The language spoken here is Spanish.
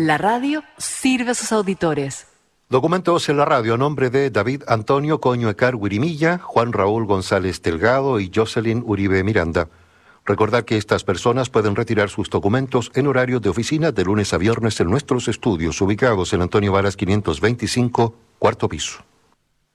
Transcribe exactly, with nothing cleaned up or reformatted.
La radio sirve a sus auditores. Documentos en la radio a nombre de David Antonio Coño Ecar Huirimilla, Juan Raúl González Delgado y Jocelyn Uribe Miranda. Recordad que estas personas pueden retirar sus documentos en horario de oficina de lunes a viernes en nuestros estudios ubicados en Antonio Varas quinientos veinticinco, cuarto piso.